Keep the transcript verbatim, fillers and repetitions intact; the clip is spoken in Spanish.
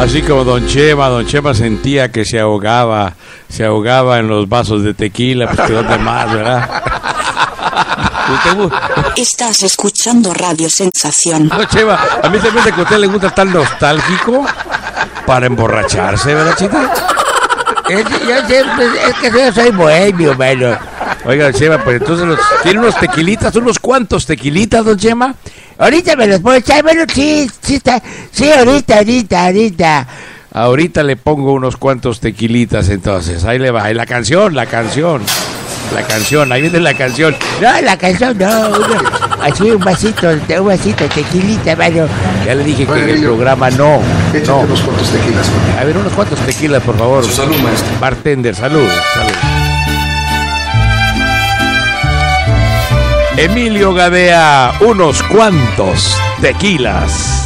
Así como Don Chema, Don Chema sentía que se ahogaba, se ahogaba en los vasos de tequila, pues que dónde más, ¿verdad? Estás escuchando Radio Sensación. No, Chema, a mí también de que a usted le gusta tan nostálgico para emborracharse, ¿verdad, Chita? Es, yo siempre, es que yo soy bohemio, mano. Oiga, Chema, pues entonces los, ¿tiene unos tequilitas? ¿Unos cuantos tequilitas, don Chema? Ahorita me los puedo echar, bueno, sí, sí, está, sí, ahorita, ahorita, ahorita. Ahorita le pongo unos cuantos tequilitas, entonces. Ahí le va, ahí la canción, la canción. La canción, ahí viene la canción. No, la canción no, uno, así un vasito, un vasito, tequilita, mano. Ya le dije que en el programa no. Échate no. unos cuantos tequilas. A ver, unos cuantos tequilas, por favor. Su salud, maestro. Bartender, salud, salud. Emilio Gadea, unos cuantos tequilas.